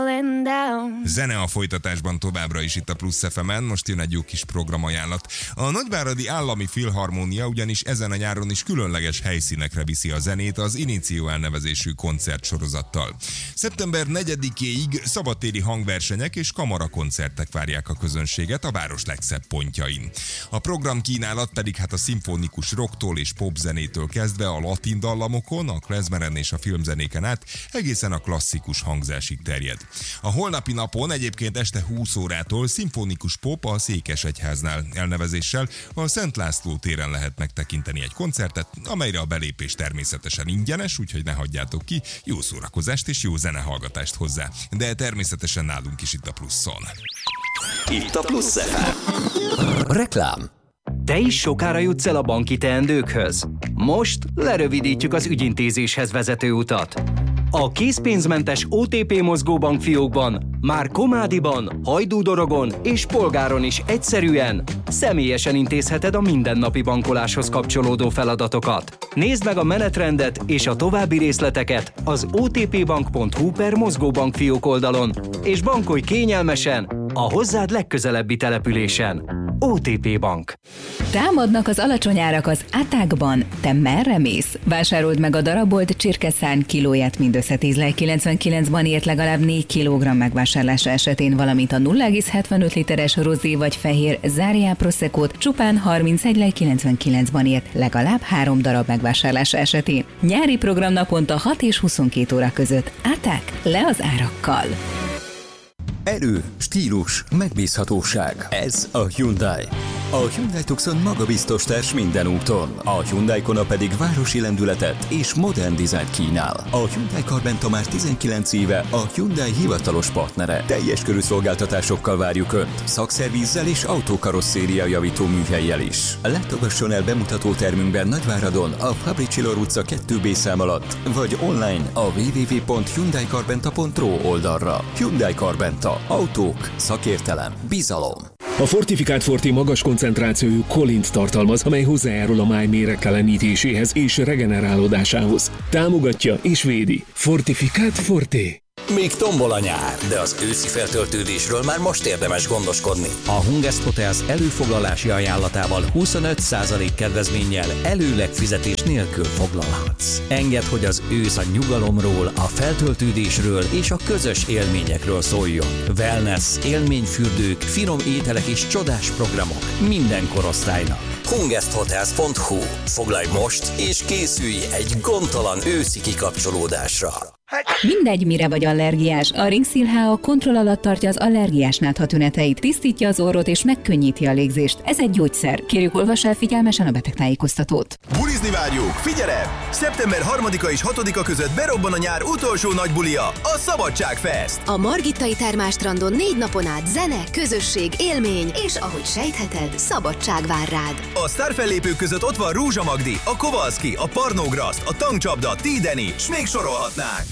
falling down. Zene a folytatásban továbbra is itt a Plusz FM-en, most jön egy jó kis programajánlat. A Nagyváradi Állami Filharmónia ugyanis ezen a nyáron is különleges helyszínekre viszi a zenét az Inicio elnevezésű koncertsorozattal. Szeptember 4-éig szabadtéri hangversenyek és kamarakoncertek várják a közönséget a város legszebb pontjain. A programkínálat pedig a szimfonikus rocktól és popzenétől kezdve a latin dallamokon, a klezmeren és a filmzenéken át egészen a klasszikus hangzásig terjed. A holnapi napon egyébként este 20 órától szimfonikus pop a Székesegyháznál elnevezéssel a Szent László téren lehet megtekinteni egy koncertet, amelyre a belépés természetesen ingyenes, úgyhogy ne hagyjátok ki, jó szórakozást és jó zenehallgatást hozzá. De természetesen nálunk is itt a Pluszon. Itt a Plusz FM. Reklám. Te is sokára jutsz el a banki teendőkhöz? Most lerövidítjük az ügyintézéshez vezető utat. A készpénzmentes OTP mozgóbank fiókban már Komádiban, Hajdúdorogon és Polgáron is egyszerűen, személyesen intézheted a mindennapi bankoláshoz kapcsolódó feladatokat. Nézd meg a menetrendet és a további részleteket az otpbank.hu/mozgóbank fiók oldalon, és bankolj kényelmesen a hozzád legközelebbi településen. OTP Bank. Támadnak az alacsony árak az Attackban. Te merre mész? Vásárold meg a darabolt csirkeszárny kilóját mindössze 10,99-ban ért legalább 4 kg megvásárlása esetén, valamint a 0,75 literes rozé vagy fehér Záriá Proseccót csupán 31,99-ban ért legalább 3 darab megvásárlása esetén. Nyári program naponta 6 és 22 óra között. Attack, le az árakkal! Erő, stílus, megbízhatóság. Ez a Hyundai. A Hyundai Tucson magabiztos társ minden úton. A Hyundai Kona pedig városi lendületet és modern dizájnt kínál. A Hyundai Carventa már 19 éve a Hyundai hivatalos partnere. Teljes körű szolgáltatásokkal várjuk Önt. Szakszervízzel és autókarosszéria javító műhellyel is. Látogasson el bemutató termünkben Nagyváradon, a Fabricilor utca 2B szám alatt, vagy online a www.hyundaicarventa.ro oldalra. Hyundai Carventa. Autók, szakértelem, bizalom. A Fortifikált Forte magas koncentrációjú kolint tartalmaz, amely hozzájárul a máj méregtelenítéséhez és regenerálódásához. Támogatja és védi. Fortifikált Forte. Még tombol a nyár, de az őszi feltöltődésről már most érdemes gondoskodni. A Hungest Hotels előfoglalási ajánlatával 25% kedvezménnyel előleg fizetés nélkül foglalhatsz. Engedd, hogy az ősz a nyugalomról, a feltöltődésről és a közös élményekről szóljon. Wellness, élményfürdők, finom ételek és csodás programok minden korosztálynak. HungestHotels.hu. Foglalj most és készülj egy gondtalan őszi kikapcsolódásra. Mindegy, mire vagy allergiás, a Ringszil HA kontroll alatt tartja az allergiás nátha tüneteit, tisztítja az orrot és megkönnyíti a légzést. Ez egy gyógyszer. Kérjük, olvass el figyelmesen a betegtájékoztatót. Bulizni várjuk! Figyelem! Szeptember 3-a és 6-a között berobban a nyár utolsó nagy bulia, a Szabadságfest! A Margittai Termálstrandon 4 napon át zene, közösség, élmény, és ahogy sejtheted, szabadság vár rád. A sztárfellépők között ott van Rúzsa Magdi, a Kovalszki, a Parnógraszt, a Tankcsapda, Tideni, s még sorolhatnánk.